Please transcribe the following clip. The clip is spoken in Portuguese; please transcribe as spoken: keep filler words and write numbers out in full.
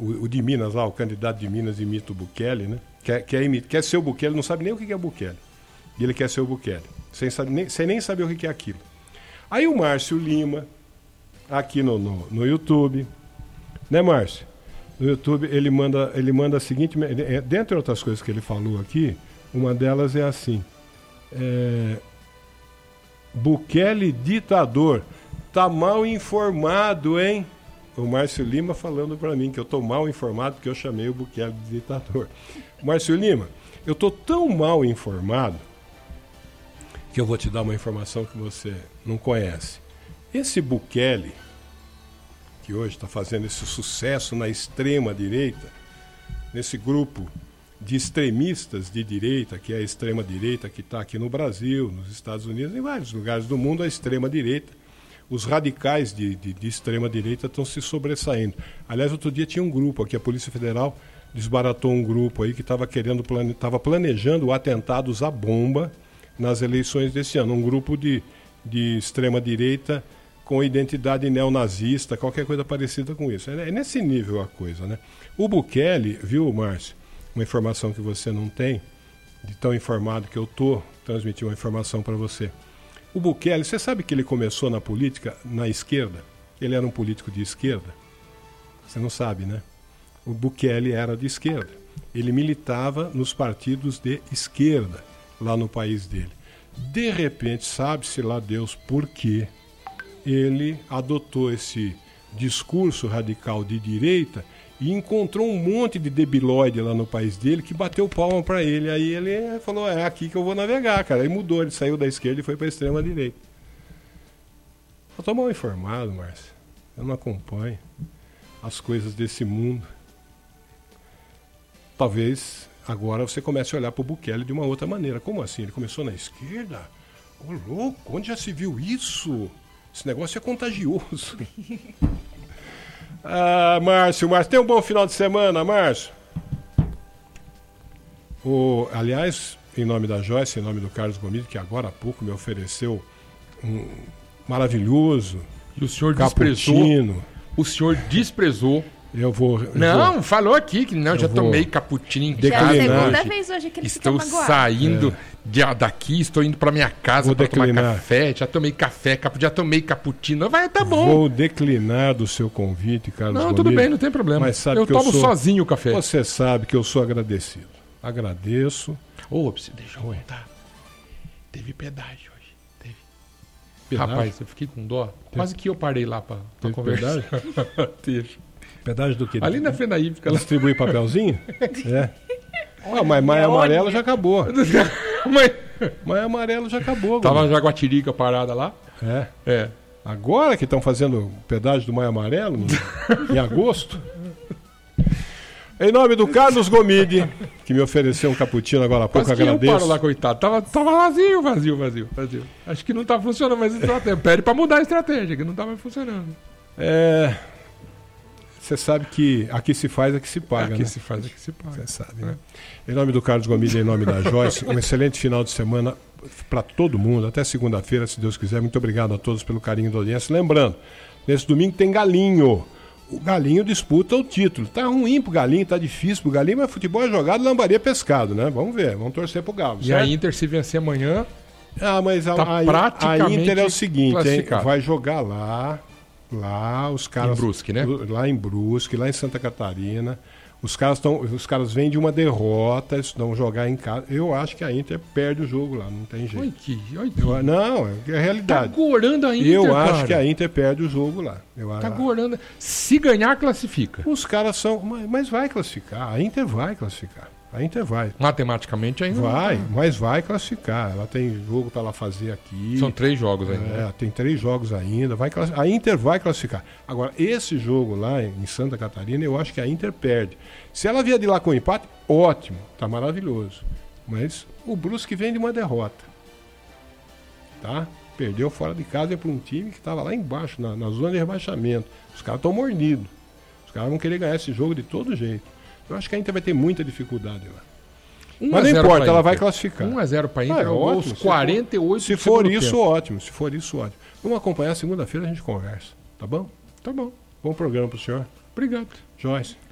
o, o de Minas lá, o candidato de Minas imita o Bukele, né? Quer, quer, imita, quer ser o Bukele, não sabe nem o que é Bukele. E ele quer ser o Bukele, sem, nem, sem nem saber o que é aquilo. Aí o Márcio Lima, aqui no, no, no YouTube, né, Márcio? No YouTube ele manda, ele manda a seguinte, dentre outras coisas que ele falou aqui, uma delas é assim, é, Bukele ditador, tá mal informado, hein? O Márcio Lima falando para mim que eu tô mal informado porque eu chamei o Bukele de ditador. Márcio Lima, eu tô tão mal informado que eu vou te dar uma informação que você não conhece. Esse Bukele, que hoje está fazendo esse sucesso na extrema-direita, nesse grupo de extremistas de direita, que é a extrema-direita que está aqui no Brasil, nos Estados Unidos, em vários lugares do mundo, a extrema-direita, os radicais de, de, de extrema-direita estão se sobressaindo. Aliás, outro dia tinha um grupo aqui, a Polícia Federal desbaratou um grupo aí que estava querendo, estava planejando atentados à bomba nas eleições desse ano, um grupo de, de extrema-direita com identidade neonazista, qualquer coisa parecida com isso. É, é nesse nível a coisa, né? O Bukele, viu, Márcio, uma informação que você não tem, de tão informado que eu estou, transmitir uma informação para você. O Bukele, você sabe que ele começou na política na esquerda? Ele era um político de esquerda? Você não sabe, né? O Bukele era de esquerda. Ele militava nos partidos de esquerda lá no país dele. De repente, sabe-se lá Deus por quê, ele adotou esse discurso radical de direita e encontrou um monte de debilóide lá no país dele que bateu palma para ele. Aí ele falou, é aqui que eu vou navegar, cara. Aí mudou, ele saiu da esquerda e foi para a extrema direita. Eu tô mal informado, Márcio. Eu não acompanho as coisas desse mundo. Talvez agora você comece a olhar para o Bukele de uma outra maneira. Como assim? Ele começou na esquerda? Ô, louco, onde já se viu isso? Esse negócio é contagioso. Ah, Márcio, Márcio, tem um bom final de semana, Márcio. O, aliás, em nome da Joyce, em nome do Carlos Gomide, que agora há pouco me ofereceu um maravilhoso e o senhor cappuccino. Desprezou. O senhor desprezou. Eu vou. Eu não, vou, falou aqui que não, já tomei cappuccino em já casa. É a segunda vez hoje que ele estou fica magoado. saindo é. de, daqui, estou indo para minha casa para tomar café. Já tomei café, já tomei cappuccino. Vai, tá bom. Vou declinar do seu convite, Carlos. Não, Gomide, tudo bem, não tem problema. Mas sabe eu que tomo eu sou, sozinho o café. Você sabe que eu sou agradecido. Agradeço. Ô, oh, deixa eu contar. Teve pedágio hoje. Teve. Pedágio? Rapaz, eu fiquei com dó. Teve. Quase que eu parei lá para conversar. Teve. Pedágio do quê? Ali na frente da Ípica. Distribui papelzinho? É. Ah, mas Maia Amarelo já acabou. mas... Maia Amarelo já acabou. Tava a Jaguatirica parada lá. É. É. Agora que estão fazendo pedágio do Maia Amarelo, em agosto. Em nome do Carlos Gomide, que me ofereceu um cappuccino agora há pouco, Quase que agradeço. Eu paro lá, coitado. Tava, tava vazio, vazio, vazio, vazio. Acho que não tá funcionando mais a estratégia. Pede pra mudar a estratégia, que não tá mais funcionando. É... Você sabe que aqui se faz, aqui se paga, aqui né? se faz, aqui se paga. Você sabe, né? Em nome do Carlos Gomide, em nome da Joyce, um excelente final de semana para todo mundo. Até segunda-feira, se Deus quiser. Muito obrigado a todos pelo carinho da audiência. Lembrando, nesse domingo tem Galinho. O Galinho disputa o título. Tá ruim pro Galinho, tá difícil pro Galinho, mas futebol é jogado, lambaria pescado, né? Vamos ver, vamos torcer pro Galo. E certo? a Inter, se vencer amanhã, ah, mas a, tá a, praticamente a Inter é o seguinte, hein? classificado. Vai jogar lá... Lá os caras. Em Brusque, né? Lá em Brusque, lá em Santa Catarina. Os caras estão. Os caras vêm de uma derrota, eles vão jogar em casa. Eu acho que a Inter perde o jogo lá, não tem jeito. Olha que, olha que... Eu, não, é a realidade. Tá gorando a Inter. Eu cara. acho que a Inter perde o jogo lá. Eu, tá a... gorando. Se ganhar, classifica. Os caras são. Mas vai classificar. A Inter vai classificar. A Inter vai. Matematicamente ainda vai, não. mas vai classificar. Ela tem jogo para ela fazer aqui. São três jogos ainda. É, né? tem três jogos ainda. Vai class... A Inter vai classificar. Agora, esse jogo lá em Santa Catarina, eu acho que a Inter perde. Se ela vier de lá com empate, ótimo, tá maravilhoso. Mas o Brusque vem de uma derrota. Tá? Perdeu fora de casa para um time que estava lá embaixo, na, na zona de rebaixamento. Os caras estão mordidos. Os caras vão querer ganhar esse jogo de todo jeito. Eu acho que a Inter vai ter muita dificuldade lá. Mas não importa, ela vai classificar. um a zero para a Inter, ah, é aos ótimo, quarenta e oito se for isso, tempo. ótimo. Se for isso, ótimo. Vamos acompanhar segunda-feira, a gente conversa. Tá bom? Tá bom. Bom programa pro senhor. Obrigado. Joyce.